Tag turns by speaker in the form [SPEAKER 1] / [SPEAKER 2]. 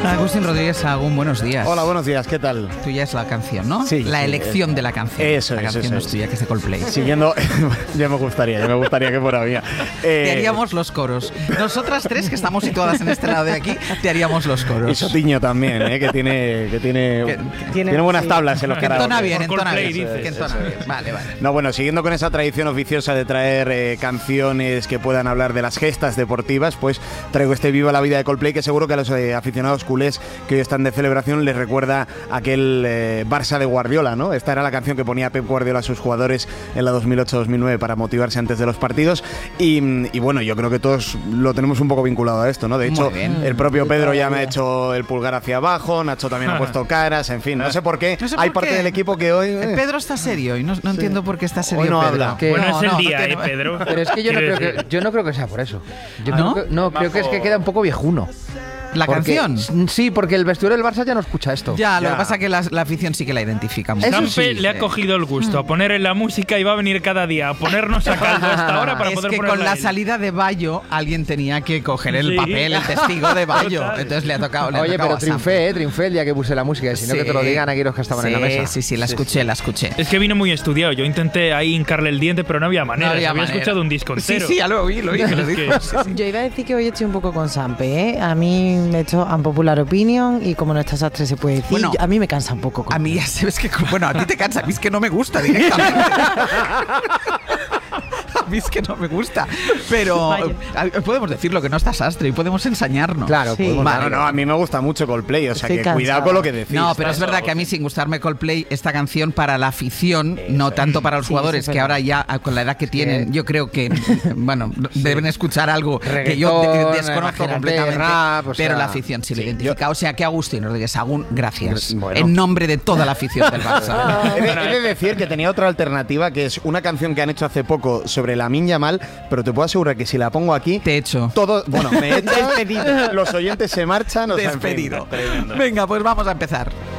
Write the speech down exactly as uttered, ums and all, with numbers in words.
[SPEAKER 1] Agustín Rodríguez Sahagún, buenos días.
[SPEAKER 2] Hola, buenos días, ¿qué tal?
[SPEAKER 1] Tuya es la canción, ¿no?
[SPEAKER 2] Sí.
[SPEAKER 1] La
[SPEAKER 2] sí,
[SPEAKER 1] elección
[SPEAKER 2] es,
[SPEAKER 1] de la canción.
[SPEAKER 2] Eso
[SPEAKER 1] la
[SPEAKER 2] es,
[SPEAKER 1] canción
[SPEAKER 2] eso
[SPEAKER 1] no
[SPEAKER 2] es.
[SPEAKER 1] es tuya, que es de Coldplay.
[SPEAKER 2] Siguiendo, ya me gustaría, ya me gustaría que fuera mía. Eh,
[SPEAKER 1] Te haríamos los coros. Nosotras tres, que estamos situadas en este lado de aquí, te haríamos los coros.
[SPEAKER 2] Y Sotiño también, ¿eh? que tiene que tiene,
[SPEAKER 1] que,
[SPEAKER 2] tiene, tiene buenas sí. tablas en los
[SPEAKER 1] que
[SPEAKER 2] karaoke.
[SPEAKER 1] entona bien, entona
[SPEAKER 3] Coldplay,
[SPEAKER 1] bien.
[SPEAKER 3] dices.
[SPEAKER 1] Que entona bien. Vale, vale.
[SPEAKER 2] No, bueno, siguiendo con esa tradición oficiosa de traer eh, canciones que puedan hablar de las gestas deportivas, pues traigo este Viva la Vida de Coldplay, que seguro que a los eh, aficionados culés que hoy están de celebración les recuerda aquel eh, Barça de Guardiola, ¿no? Esta era la canción que ponía Pep Guardiola a sus jugadores en la dos mil ocho dos mil nueve para motivarse antes de los partidos. Y, y bueno, yo creo que todos lo tenemos un poco vinculado a esto, ¿no? De hecho, el propio Pedro ya me ha hecho el pulgar hacia abajo, Nacho también ha puesto caras, en fin, no sé por qué.
[SPEAKER 1] No sé
[SPEAKER 2] Hay
[SPEAKER 1] por
[SPEAKER 2] parte
[SPEAKER 1] qué.
[SPEAKER 2] del equipo que hoy...
[SPEAKER 1] Eh, Pedro está serio y no, no sí. entiendo por qué está serio.
[SPEAKER 2] Hoy no
[SPEAKER 1] Pedro.
[SPEAKER 2] habla.
[SPEAKER 4] Que
[SPEAKER 3] bueno,
[SPEAKER 1] no,
[SPEAKER 3] es el
[SPEAKER 1] no,
[SPEAKER 3] día,
[SPEAKER 1] no
[SPEAKER 3] ¿eh,
[SPEAKER 1] tiene...
[SPEAKER 3] Pedro?
[SPEAKER 4] Pero es que yo no, creo
[SPEAKER 3] decir?
[SPEAKER 4] que, yo no creo que sea por eso. Yo
[SPEAKER 1] ¿Ah,
[SPEAKER 4] creo
[SPEAKER 1] no?
[SPEAKER 4] que, no, creo que es que queda un poco viejuno.
[SPEAKER 1] ¿La
[SPEAKER 4] Porque-
[SPEAKER 1] canción?
[SPEAKER 4] Sí, porque el vestuario del Barça ya no escucha esto.
[SPEAKER 1] Ya, lo
[SPEAKER 2] Ya.
[SPEAKER 1] que pasa es que la, la afición sí que la identifica mucho.
[SPEAKER 4] Eso
[SPEAKER 3] Sampe
[SPEAKER 4] sí,
[SPEAKER 3] le ha
[SPEAKER 1] sí.
[SPEAKER 3] cogido el gusto a poner en la música y va a venir cada día a ponernos a caldo a esta hora para
[SPEAKER 1] Es
[SPEAKER 3] poder
[SPEAKER 1] que
[SPEAKER 3] ponerla
[SPEAKER 1] con la
[SPEAKER 3] él.
[SPEAKER 1] salida de Bayo alguien tenía que coger el
[SPEAKER 3] Sí.
[SPEAKER 1] papel, el testigo de Bayo.
[SPEAKER 3] Total.
[SPEAKER 1] Entonces le ha tocado. Le ha
[SPEAKER 4] Oye,
[SPEAKER 1] tocado
[SPEAKER 4] pero
[SPEAKER 1] a Sampe.
[SPEAKER 4] triunfé, eh, triunfé el día que puse la música, y si no
[SPEAKER 1] Sí.
[SPEAKER 4] que te lo digan aquí los que estaban
[SPEAKER 1] sí,
[SPEAKER 4] en la mesa.
[SPEAKER 1] Sí, sí, la escuché, la escuché.
[SPEAKER 3] Es que vino muy estudiado. Yo intenté ahí hincarle el diente, pero no había manera.
[SPEAKER 1] No había
[SPEAKER 3] había
[SPEAKER 1] manera.
[SPEAKER 3] escuchado un disco
[SPEAKER 1] Sí,
[SPEAKER 3] entero.
[SPEAKER 1] sí, ya lo oí, lo oí. que lo
[SPEAKER 3] Es que-
[SPEAKER 1] dijo. Sí, sí.
[SPEAKER 5] Yo iba a decir que hoy estoy un poco con Sampe, ¿eh? A mí me he hecho unpopular opinion y como no está sastre se puede decir,
[SPEAKER 1] Bueno,
[SPEAKER 5] yo- a mí me cansa un poco.
[SPEAKER 1] A mí ya sabes que, bueno, a ti te cansa, a mí es que no me gusta directamente. A mí es que no me gusta. Pero
[SPEAKER 5] Vaya.
[SPEAKER 1] eh, podemos decirlo que no está sastre y podemos ensañarnos.
[SPEAKER 4] Claro,
[SPEAKER 5] Sí.
[SPEAKER 4] podemos
[SPEAKER 1] Vale.
[SPEAKER 2] No, no, a mí me gusta mucho Coldplay, o sea
[SPEAKER 5] Estoy
[SPEAKER 2] que
[SPEAKER 5] cansada.
[SPEAKER 2] cuidado con lo que decís.
[SPEAKER 1] No, pero es verdad que a mí, sin gustarme Coldplay, esta canción para la afición, no tanto para los
[SPEAKER 5] Sí,
[SPEAKER 1] jugadores,
[SPEAKER 5] eso es
[SPEAKER 1] que
[SPEAKER 5] verdad.
[SPEAKER 1] ahora ya ah, con la edad que tienen, yo creo que, bueno, deben escuchar algo que yo
[SPEAKER 4] Reggaetón,
[SPEAKER 1] de- desconozco
[SPEAKER 4] imagínate,
[SPEAKER 1] completamente,
[SPEAKER 4] rap, o
[SPEAKER 1] pero
[SPEAKER 4] sea,
[SPEAKER 1] la afición sí lo
[SPEAKER 2] sí,
[SPEAKER 1] identifica. O sea que Agustín Rodríguez Sahagún, gracias.
[SPEAKER 2] Bueno.
[SPEAKER 1] En nombre de toda la afición del Barça.
[SPEAKER 2] He de, he de decir que tenía otra alternativa, que es una canción que han hecho hace poco sobre Lamine Yamal, pero te puedo asegurar que si la pongo aquí,
[SPEAKER 1] Te echo.
[SPEAKER 2] todo, bueno, me echan, los oyentes se marchan, o sea, en fin,
[SPEAKER 1] Despedido.
[SPEAKER 2] tremendo.
[SPEAKER 1] Venga, pues vamos a empezar.